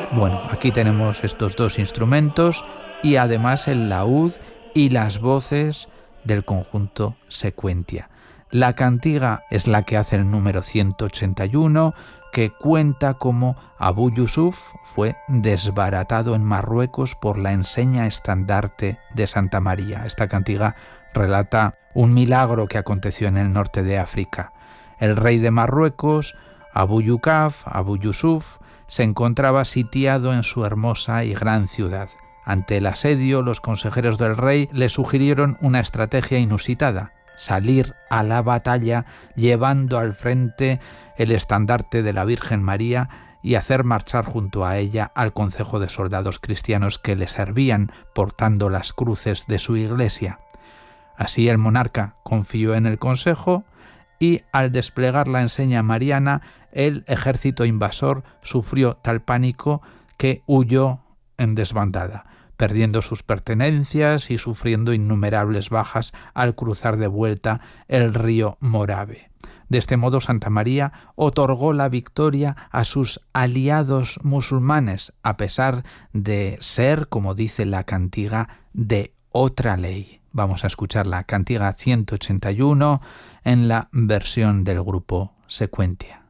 Bueno, aquí tenemos estos dos instrumentos y además el laúd y las voces del conjunto Sequentia. La cantiga es la que hace el número 181, que cuenta cómo Abu Yusuf fue desbaratado en Marruecos por la enseña estandarte de Santa María. Esta cantiga relata un milagro que aconteció en el norte de África. El rey de Marruecos, Abu Yusuf, se encontraba sitiado en su hermosa y gran ciudad. Ante el asedio, los consejeros del rey le sugirieron una estrategia inusitada: salir a la batalla llevando al frente el estandarte de la Virgen María y hacer marchar junto a ella al concejo de soldados cristianos que le servían portando las cruces de su iglesia. Así el monarca confió en el consejo y al desplegar la enseña mariana, el ejército invasor sufrió tal pánico que huyó en desbandada, perdiendo sus pertenencias y sufriendo innumerables bajas al cruzar de vuelta el río Morave. De este modo, Santa María otorgó la victoria a sus aliados musulmanes, a pesar de ser, como dice la cantiga, de otra ley. Vamos a escuchar la cantiga 181 en la versión del grupo Sequentia.